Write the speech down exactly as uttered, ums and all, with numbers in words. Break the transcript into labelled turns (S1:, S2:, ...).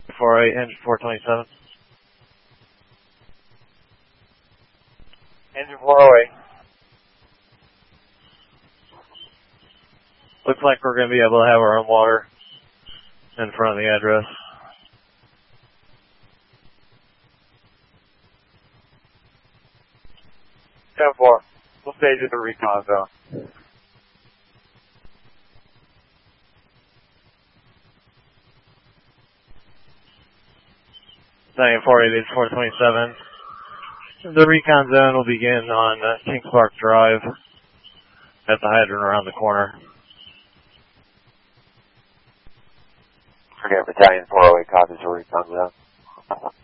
S1: four oh eight, engine four twenty-seven.
S2: Engine four oh eight.
S1: Looks like we're going to be able to have our own water in front of the address.
S2: ten four. We'll stage at the recon zone.
S1: Saying four eighty, four twenty-seven. The recon zone will begin on uh, King Spark Drive at the hydrant around the corner.
S2: Forget Battalion four oh eight copies for recon zone.